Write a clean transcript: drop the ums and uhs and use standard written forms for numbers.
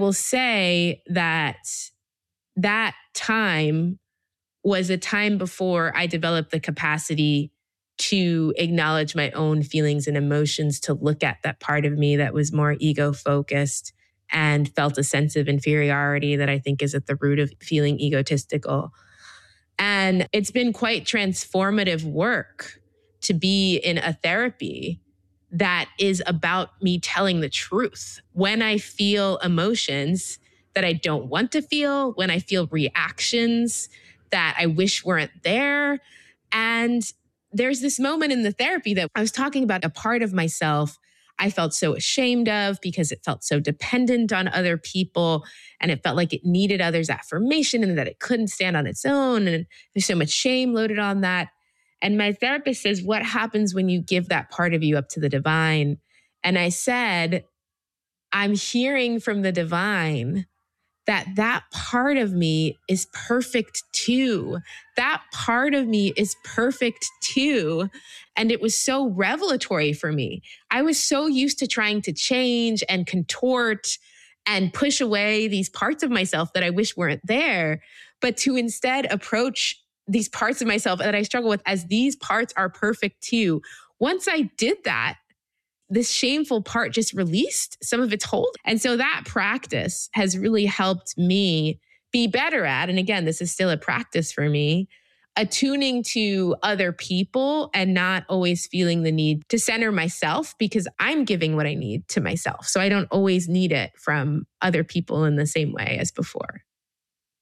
will say that that time was a time before I developed the capacity to acknowledge my own feelings and emotions, to look at that part of me that was more ego focused and felt a sense of inferiority that I think is at the root of feeling egotistical. And it's been quite transformative work to be in a therapy that is about me telling the truth. When I feel emotions that I don't want to feel, when I feel reactions that I wish weren't there. And there's this moment in the therapy that I was talking about a part of myself I felt so ashamed of because it felt so dependent on other people and it felt like it needed others' affirmation and that it couldn't stand on its own. And there's so much shame loaded on that. And my therapist says, what happens when you give that part of you up to the divine? And I said, I'm hearing from the divine that part of me is perfect too. That part of me is perfect too. And it was so revelatory for me. I was so used to trying to change and contort and push away these parts of myself that I wish weren't there, but to instead approach these parts of myself that I struggle with as these parts are perfect too. Once I did that, this shameful part just released some of its hold. And so that practice has really helped me be better at, and again, this is still a practice for me, attuning to other people and not always feeling the need to center myself because I'm giving what I need to myself. So I don't always need it from other people in the same way as before.